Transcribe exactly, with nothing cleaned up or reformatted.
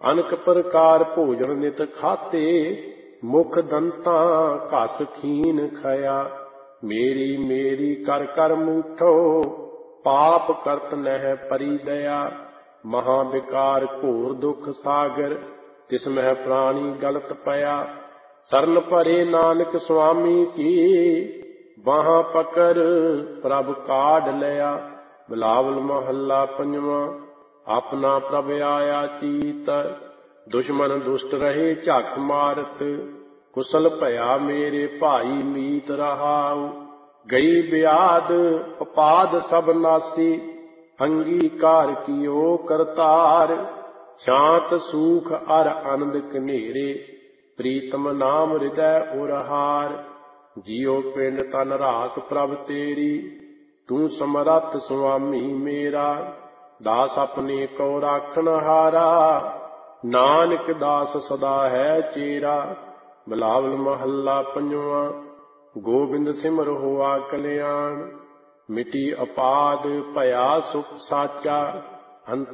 ਅਨਕ ਪ੍ਰਕਾਰ ਭੋਜਨ ਨਿਤ ਖਾਤੇ, ਮੁਖ ਦੰਤਾਂ ਘਸ ਖੀਨ ਖਇਆ। ਮੇਰੀ ਮੇਰੀ ਕਰ ਕਰ ਮੂਠੋ, ਪਾਪ ਕਰਤ ਨਹਿ ਪਰੀ ਦਇਆ। ਮਹਾ ਵਿਕਾਰ ਘੋਰ ਦੁਖ ਸਾਗਰ, ਤਿਸ ਮਹਿ ਪ੍ਰਾਣੀ ਗਲਤ ਪਿਆ। ਸਰਨ ਭਰੇ ਨਾਨਕ ਸੁਆਮੀ ਕੀ, ਬਾਹਾਂ ਪਕੜ ਪ੍ਰਭ ਕਾਢ ਲਿਆ। ਬਿਲਾਵਲ ਮਹੱਲਾ ਪੰਜਵਾਂ। ਆਪਣਾ ਪ੍ਰਭ ਆਇਆ ਚੀਤ, ਦੁਸ਼ਮਨ ਦੁਸ਼ਟ ਰਹੇ ਝੱਖ ਮਾਰਤ। ਕੁਸਲ ਭਇਆ ਮੇਰੇ ਭਾਈ ਮੀਤ ਰਹਾਉ, ਗਈ ਬਿਆਦ ਉਪਾਦ ਸਭ ਨਾਸੀ। ਅੰਗੀਕਾਰ ਕੀਓ ਕਰਤਾਰ, ਸ਼ਾਂਤ ਸੂਖ ਅਰ ਆਨੰਦ ਕਨੇਰੇ। ਪ੍ਰੀਤਮ ਨਾਮ ਹਿਰਦੈ ਉਰਹਾਰ, ਜੀਉ ਪਿੰਡ ਤਨ ਰਾਸ ਪ੍ਰਭ ਤੇਰੀ। ਤੂੰ ਸਮਰੱਥ ਸੁਆਮੀ ਮੇਰਾ, ਦਾਸ ਆਪਣੇ ਕੋ ਰਾਖਣ ਹਾਰਾ। ਨਾਨਕ ਦਾਸ ਸਦਾ ਹੈ ਚੇਰਾ। ਬਿਲਾਵਲ ਮਹੱਲਾ ਪੰਜਵਾਂ। ਗੋਬਿੰਦ ਸਿਮਰ ਹੋਆ ਕਲਿਆਣ, ਮਿਟੀ ਅਪਾਦ ਭਇਆ ਸੁਖ ਸਾਚਾ। ਅੰਤ